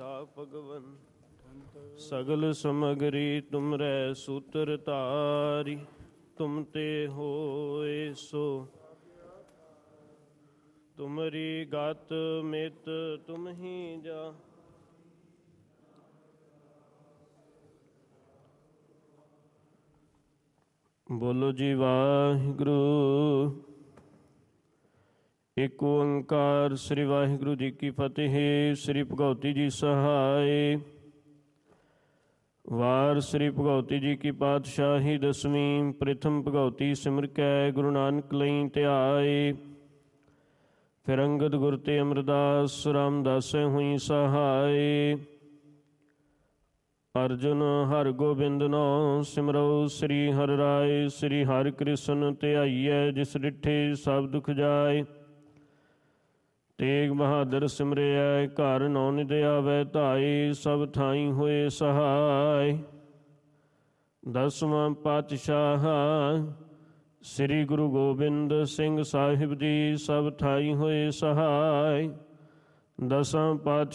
सा भगवन सगल समगरी तुमरै सूत्र तारी तुम ते होए सो तुमरी गत मित तुम ही जा। बोलो जी वाहिगुरु। एक ओंकार श्री वाहिगुरु जी की फतेह। श्री भगवती जी सहाय। वार श्री भगवती जी की पातशाही दसवीं। प्रथम भगवती सिमर कै गुरु नानक लई ध्याए। फिर अंगद गुर ते अमरदास रामदास हुई सहाय। अर्जुन हर गोबिंद नौ सिमरो श्री हर राय। श्री हर कृष्ण ध्याइयै जिस डिठे सब दुख जाए। तेग बहादुर सिमरिया घर नौ निध आवै धाए। सब थाई होए सहाय। दसवां पातशाह श्री गुरु गोबिंद सिंह साहिब जी सब ठाई होए सहाय। दसां पातशाह